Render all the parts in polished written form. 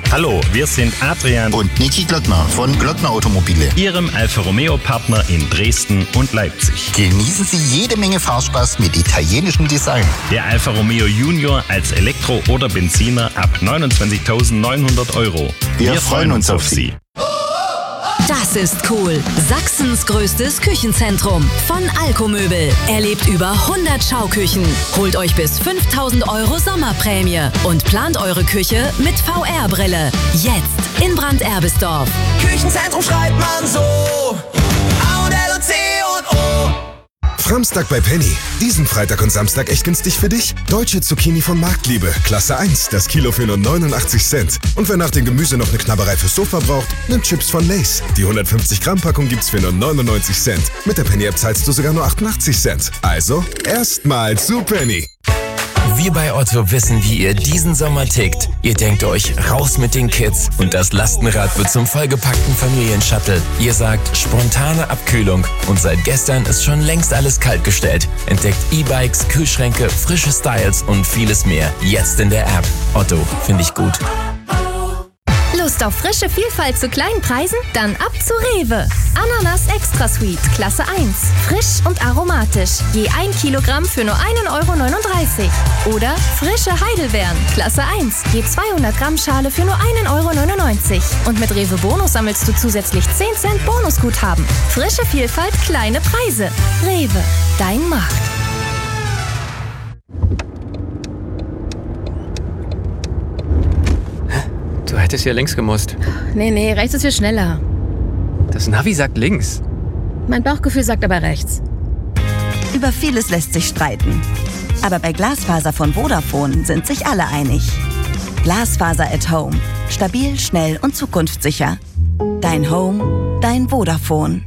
Hallo, wir sind Adrian und Niki Glottner von Glottner Automobile, Ihrem Alfa Romeo Partner in Dresden und Leipzig. Genießen Sie jede Menge Fahrspaß mit italienischem Design. Der Alfa Romeo Junior als Elektro- oder Benziner ab 29.900 €. Wir freuen uns auf Sie. Das ist cool. Sachsens größtes Küchenzentrum von Alkomöbel. Erlebt über 100 Schauküchen. Holt euch bis 5.000 € Sommerprämie und plant eure Küche mit VR-Brille. Jetzt in Brand-Erbisdorf. Küchenzentrum schreibt man so. A-L-O-C und O. Framstag bei Penny. Diesen Freitag und Samstag echt günstig für dich. Deutsche Zucchini von Marktliebe, Klasse 1, das Kilo für nur 89 Cent. Und wer nach dem Gemüse noch eine Knabberei fürs Sofa braucht, nimmt Chips von Lay's. Die 150 Gramm Packung gibt's für nur 99 Cent. Mit der Penny-App zahlst du sogar nur 88 Cent. Also, erstmal zu Penny. Wir bei Otto wissen, wie ihr diesen Sommer tickt. Ihr denkt euch, raus mit den Kids und das Lastenrad wird zum vollgepackten Familienshuttle. Ihr sagt, spontane Abkühlung und seit gestern ist schon längst alles kaltgestellt. Entdeckt E-Bikes, Kühlschränke, frische Styles und vieles mehr. Jetzt in der App. Otto, finde ich gut. Lust auf frische Vielfalt zu kleinen Preisen? Dann ab zu Rewe. Ananas Extra Sweet, Klasse 1. Frisch und aromatisch. Je 1 Kilogramm für nur 1,39 €. Oder frische Heidelbeeren, Klasse 1. Je 200 Gramm Schale für nur 1,99 €. Und mit Rewe Bonus sammelst du zusätzlich 10 Cent Bonusguthaben. Frische Vielfalt, kleine Preise. Rewe, dein Markt. Du hättest hier links gemusst. Nee, rechts ist viel schneller. Das Navi sagt links. Mein Bauchgefühl sagt aber rechts. Über vieles lässt sich streiten. Aber bei Glasfaser von Vodafone sind sich alle einig. Glasfaser at Home. Stabil, schnell und zukunftssicher. Dein Home, dein Vodafone.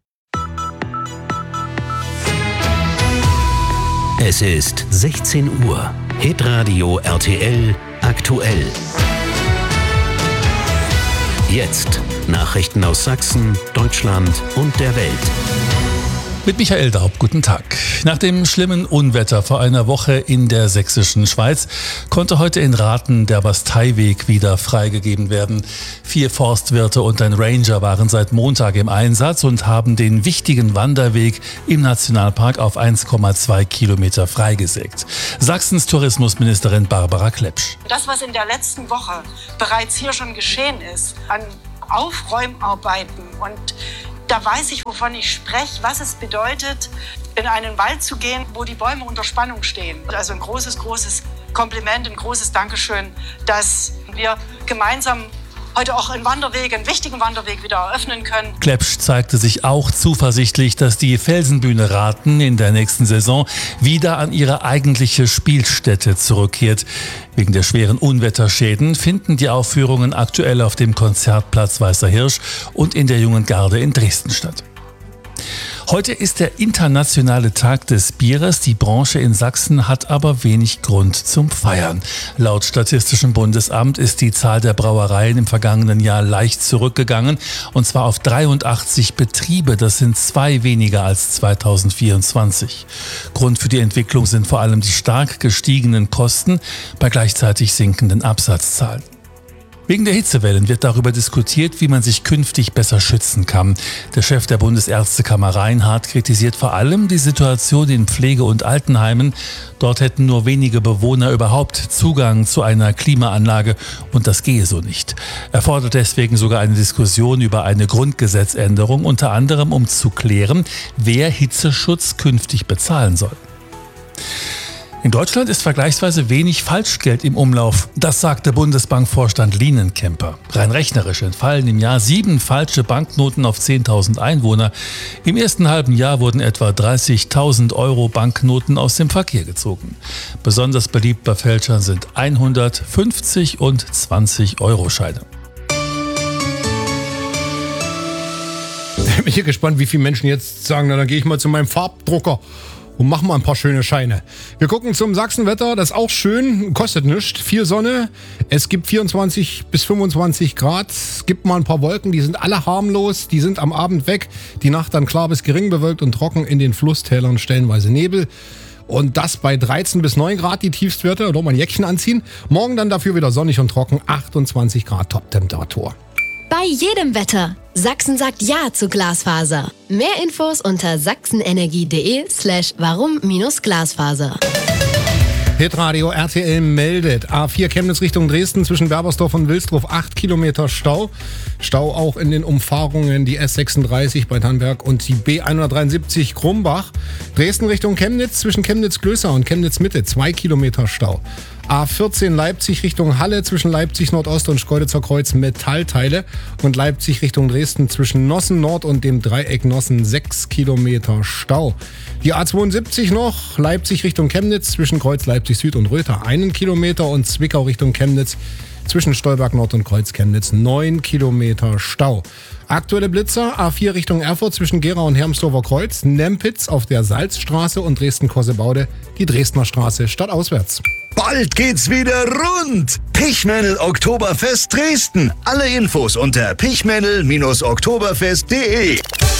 Es ist 16 Uhr. Hitradio RTL aktuell. Jetzt Nachrichten aus Sachsen, Deutschland und der Welt. Mit Michael Daub, guten Tag. Nach dem schlimmen Unwetter vor einer Woche in der sächsischen Schweiz konnte heute in Rathen der Basteiweg wieder freigegeben werden. 4 Forstwirte und ein Ranger waren seit Montag im Einsatz und haben den wichtigen Wanderweg im Nationalpark auf 1,2 Kilometer freigesägt. Sachsens Tourismusministerin Barbara Klepsch. Das, was in der letzten Woche bereits hier schon geschehen ist, an Aufräumarbeiten, und da weiß ich, wovon ich spreche, was es bedeutet, in einen Wald zu gehen, wo die Bäume unter Spannung stehen. Also ein großes Kompliment, ein großes Dankeschön, dass wir gemeinsam heute auch einen wichtigen Wanderweg wieder eröffnen können. Klepsch zeigte sich auch zuversichtlich, dass die Felsenbühne Rathen in der nächsten Saison wieder an ihre eigentliche Spielstätte zurückkehrt. Wegen der schweren Unwetterschäden finden die Aufführungen aktuell auf dem Konzertplatz Weißer Hirsch und in der Jungen Garde in Dresden statt. Heute ist der internationale Tag des Bieres. Die Branche in Sachsen hat aber wenig Grund zum Feiern. Laut Statistischem Bundesamt ist die Zahl der Brauereien im vergangenen Jahr leicht zurückgegangen, und zwar auf 83 Betriebe. Das sind 2 weniger als 2024. Grund für die Entwicklung sind vor allem die stark gestiegenen Kosten bei gleichzeitig sinkenden Absatzzahlen. Wegen der Hitzewellen wird darüber diskutiert, wie man sich künftig besser schützen kann. Der Chef der Bundesärztekammer Reinhardt kritisiert vor allem die Situation in Pflege- und Altenheimen. Dort hätten nur wenige Bewohner überhaupt Zugang zu einer Klimaanlage, und das gehe so nicht. Er fordert deswegen sogar eine Diskussion über eine Grundgesetzänderung, unter anderem um zu klären, wer Hitzeschutz künftig bezahlen soll. In Deutschland ist vergleichsweise wenig Falschgeld im Umlauf. Das sagte Bundesbankvorstand Lienenkemper. Rein rechnerisch entfallen im Jahr 7 falsche Banknoten auf 10.000 Einwohner. Im ersten halben Jahr wurden etwa 30.000 € Banknoten aus dem Verkehr gezogen. Besonders beliebt bei Fälschern sind 100, 50 und 20-Euro-Scheine. Ich bin hier gespannt, wie viele Menschen jetzt sagen, na, dann gehe ich mal zu meinem Farbdrucker und machen mal ein paar schöne Scheine. Wir gucken zum Sachsenwetter, das ist auch schön, kostet nichts, viel Sonne, es gibt 24 bis 25 Grad, es gibt mal ein paar Wolken, die sind alle harmlos, die sind am Abend weg, die Nacht dann klar bis gering bewölkt und trocken, in den Flusstälern stellenweise Nebel. Und das bei 13 bis 9 Grad die Tiefstwerte. Oder mal ein Jäckchen anziehen. Morgen dann dafür wieder sonnig und trocken. 28 Grad Top-Temperatur. Bei jedem Wetter. Sachsen sagt Ja zu Glasfaser. Mehr Infos unter sachsenenergie.de/warum-Glasfaser. Hitradio RTL meldet. A4 Chemnitz Richtung Dresden zwischen Werbersdorf und Wilsdruff 8 Kilometer Stau. Stau auch in den Umfahrungen die S36 bei Tannberg und die B173 Krumbach. Dresden Richtung Chemnitz zwischen Chemnitz-Glößer und Chemnitz-Mitte 2 Kilometer Stau. A14 Leipzig Richtung Halle zwischen Leipzig Nordost und Schkeuditzer Kreuz Metallteile und Leipzig Richtung Dresden zwischen Nossen Nord und dem Dreieck Nossen 6 Kilometer Stau. Die A72 noch, Leipzig Richtung Chemnitz zwischen Kreuz Leipzig Süd und Röther 1 Kilometer und Zwickau Richtung Chemnitz zwischen Stolberg Nord und Kreuz Chemnitz 9 Kilometer Stau. Aktuelle Blitzer, A4 Richtung Erfurt zwischen Gera und Hermsdorfer Kreuz, Nempitz auf der Salzstraße und Dresden-Korsebaude die Dresdner Straße stadtauswärts. Bald geht's wieder rund. Pichmännel Oktoberfest Dresden. Alle Infos unter pichmännel-oktoberfest.de.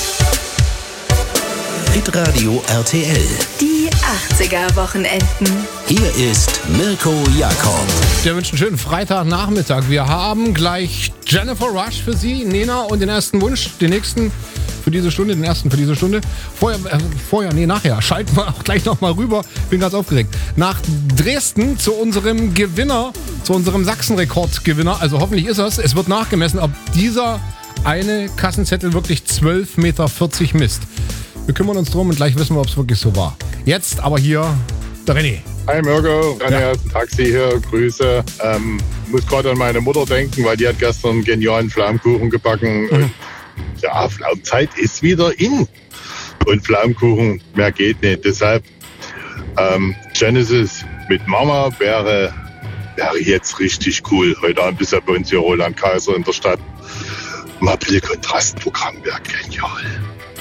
Hitradio RTL. Die 80er-Wochenenden. Hier ist Mirko Jakob. Wir wünschen einen schönen Freitagnachmittag. Wir haben gleich Jennifer Rush für Sie, Nena und den ersten Wunsch, den nächsten für diese Stunde, den ersten für diese Stunde. Nachher. Schalten wir auch gleich nochmal rüber. Bin ganz aufgeregt. Nach Dresden zu unserem Gewinner, zu unserem Sachsenrekordgewinner. Also hoffentlich ist es. Es wird nachgemessen, ob dieser eine Kassenzettel wirklich 12,40 Meter misst. Wir kümmern uns drum und gleich wissen wir, ob es wirklich so war. Jetzt aber hier der René. Hi Mirko, René aus dem Taxi hier, Grüße. Muss gerade an meine Mutter denken, weil die hat gestern einen genialen Flammkuchen gebacken. Und ja, Flammzeit ist wieder in. Und Flammkuchen, mehr geht nicht. Deshalb Genesis mit Mama wäre jetzt richtig cool. Heute Abend ist ja bei uns hier Roland Kaiser in der Stadt. Mal ein bisschen Kontrastprogramm wäre genial.